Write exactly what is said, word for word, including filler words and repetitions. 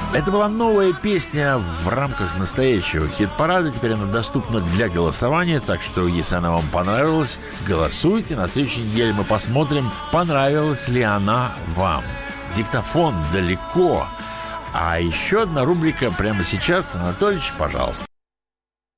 Это была новая песня в рамках настоящего хит-парада. Теперь она доступна для голосования, так что, если она вам понравилась, голосуйте. На следующей неделе мы посмотрим, понравилась ли она вам. Диктофон далеко. А еще одна рубрика прямо сейчас. Анатольевич, пожалуйста.